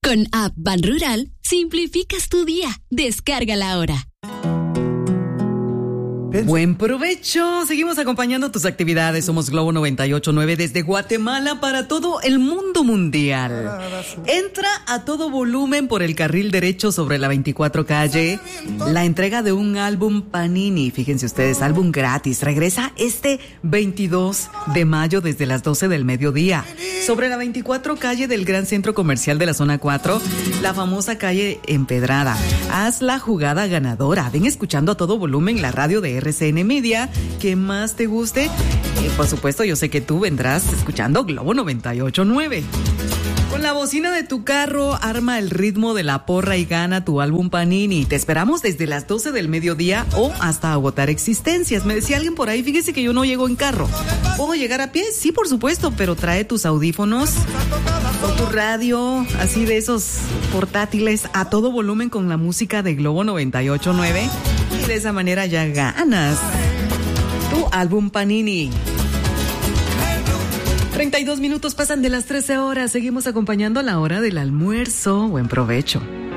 Con App Banrural, simplificas tu día. Descárgala ahora. Buen provecho. Seguimos acompañando tus actividades. Somos Globo 98.9 desde Guatemala para todo el mundo mundial. Entra a todo volumen por el carril derecho sobre la 24 calle. La entrega de un álbum Panini. Fíjense ustedes, álbum gratis. Regresa este 22 de mayo desde las 12 del mediodía. Sobre la 24 calle del Gran Centro Comercial de la Zona 4, la famosa calle empedrada. Haz la jugada ganadora. Ven escuchando a todo volumen la radio de RCN Media, que más te guste. Y por supuesto, yo sé que tú vendrás escuchando Globo 98.9. Con la bocina de tu carro, arma el ritmo de la porra y gana tu álbum Panini. Te esperamos desde las 12 del mediodía o hasta agotar existencias. Me decía alguien por ahí, fíjese que yo no llego en carro. ¿Puedo llegar a pie? Sí, por supuesto, pero trae tus audífonos o tu radio, así de esos portátiles, a todo volumen con la música de Globo 98.9. Y de esa manera ya ganas tu álbum Panini. 32 minutos pasan de las 13 horas. Seguimos acompañando a la hora del almuerzo. Buen provecho.